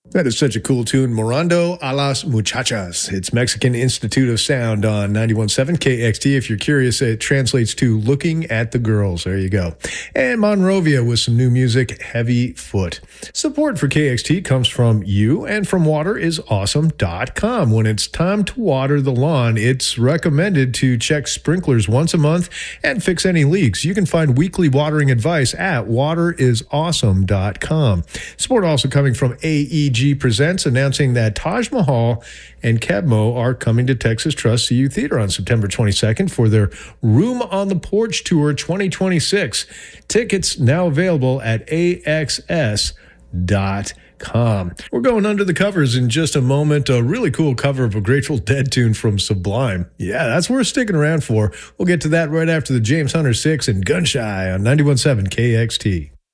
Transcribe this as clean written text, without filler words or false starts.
That is such a cool tune. Morando a las Muchachas. It's Mexican Institute of Sound on 91.7 KXT. If you're curious, it translates to Looking at the Girls. There you go. And Monrovia with some new music, Heavy Foot. Support for KXT comes from you and from waterisawesome.com. When it's time to water the lawn, it's recommended to check sprinklers once a month and fix any leaks. You can find weekly watering advice at waterisawesome.com. Support also coming from AEG Presents, announcing that Taj Mahal and Kebmo are coming to Texas Trust CU Theater on September 22nd for their Room on the Porch Tour 2026. Tickets now available at AXS.com. We're going under the covers in just a moment. A really cool cover of a Grateful Dead tune from Sublime. Yeah, that's what we're sticking around for. We'll get to that right after the James Hunter 6 and Gunshy on 91.7 KXT.